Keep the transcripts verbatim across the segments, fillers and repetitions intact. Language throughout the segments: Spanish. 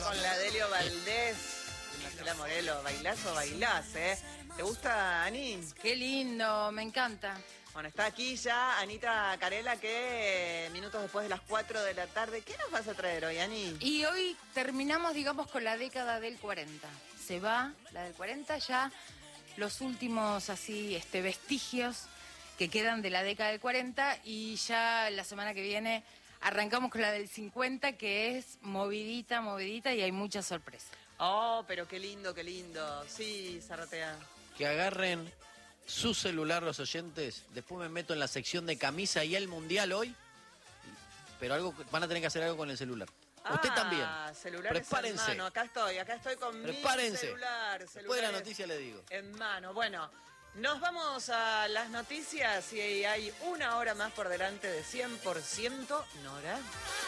con la Delio Valdés y Marcela Morelo. ¿Bailás o bailás, eh? ¿Te gusta, Ani? Qué lindo, me encanta. Bueno, está aquí ya Anita Carela, que minutos después de las cuatro de la tarde. ¿Qué nos vas a traer hoy, Ani? Y hoy terminamos, digamos, con la década del cuarenta. Se va la del cuarenta, ya los últimos así este, vestigios que quedan de la década del cuarenta, y ya la semana que viene arrancamos con la del cincuenta, que es movidita, movidita, y hay muchas sorpresas. Oh, pero qué lindo, qué lindo. Sí, Zarratea. Que agarren su celular los oyentes, después me meto en la sección de camisa y el mundial hoy, pero algo van a tener que hacer algo con el celular. Usted ah, también. Celulares Prepárense. en mano. Acá estoy, acá estoy con Prepárense. mi celular. Después de la noticia le digo. En mano. Bueno, nos vamos a las noticias y hay una hora más por delante de cien por ciento Nora.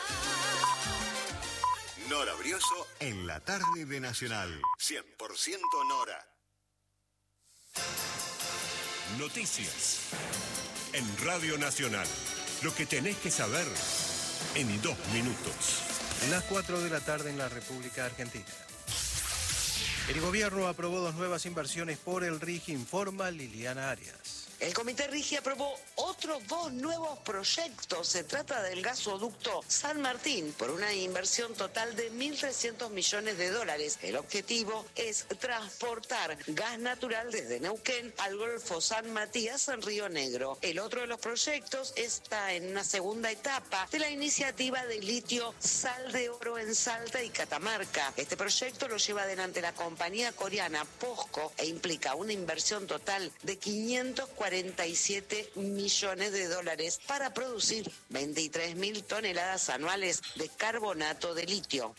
Nora Brioso en la tarde de Nacional. cien por ciento Nora. Noticias en Radio Nacional. Lo que tenés que saber en dos minutos. Las cuatro de la tarde en la República Argentina. El gobierno aprobó dos nuevas inversiones por el RIGI, informa Liliana Arias. El Comité RIGI aprobó otros dos nuevos proyectos. Se trata del gasoducto San Martín por una inversión total de mil trescientos millones de dólares. El objetivo es transportar gas natural desde Neuquén al Golfo San Matías en Río Negro. El otro de los proyectos está en una segunda etapa de la iniciativa de litio Sal de Oro en Salta y Catamarca. Este proyecto lo lleva adelante la compañía coreana POSCO e implica una inversión total de quinientos cuarenta y siete millones de dólares para producir veintitrés mil toneladas anuales de carbonato de litio.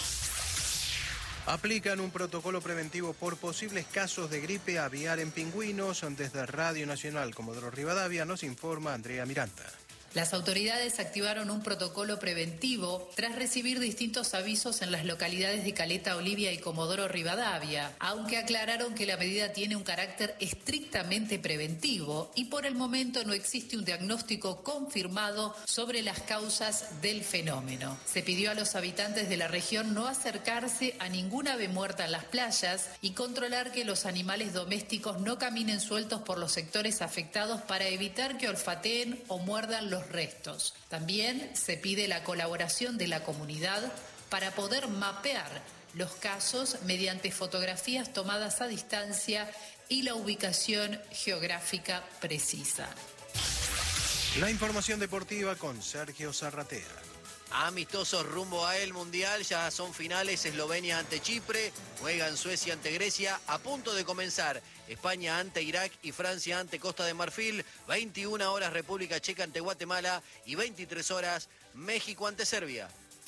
Aplican un protocolo preventivo por posibles casos de gripe aviar en pingüinos. Desde Radio Nacional Comodoro Rivadavia nos informa Andrea Miranda. Las autoridades activaron un protocolo preventivo tras recibir distintos avisos en las localidades de Caleta Olivia y Comodoro Rivadavia, aunque aclararon que la medida tiene un carácter estrictamente preventivo y por el momento no existe un diagnóstico confirmado sobre las causas del fenómeno. Se pidió a los habitantes de la región no acercarse a ninguna ave muerta en las playas y controlar que los animales domésticos no caminen sueltos por los sectores afectados para evitar que olfateen o muerdan los restos. También se pide la colaboración de la comunidad para poder mapear los casos mediante fotografías tomadas a distancia y la ubicación geográfica precisa. La información deportiva con Sergio Zarratea. Amistosos rumbo a el Mundial, ya son finales. Eslovenia ante Chipre, juegan Suecia ante Grecia, a punto de comenzar España ante Irak y Francia ante Costa de Marfil, veintiuna horas República Checa ante Guatemala y veintitrés horas México ante Serbia.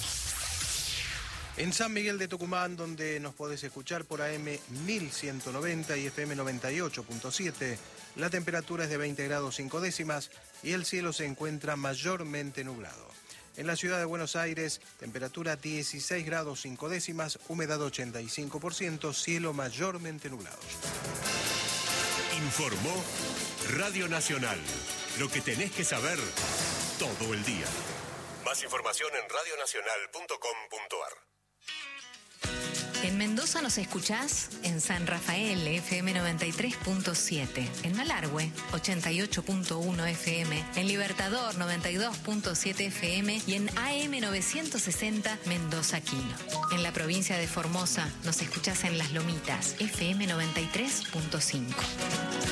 En San Miguel de Tucumán, donde nos podés escuchar por A M mil ciento noventa y F M noventa y ocho punto siete, la temperatura es de veinte grados cinco décimas y el cielo se encuentra mayormente nublado. En la ciudad de Buenos Aires, temperatura dieciséis grados cinco décimas, humedad ochenta y cinco por ciento, cielo mayormente nublado. Informó Radio Nacional. Lo que tenés que saber todo el día. Más información en radio nacional punto com punto a r. En Mendoza nos escuchás en San Rafael, F M noventa y tres punto siete, en Malargüe, ochenta y ocho punto uno F M, en Libertador, noventa y dos punto siete F M y en A M novecientos sesenta Mendoza Quino. En la provincia de Formosa nos escuchás en Las Lomitas, F M noventa y tres punto cinco.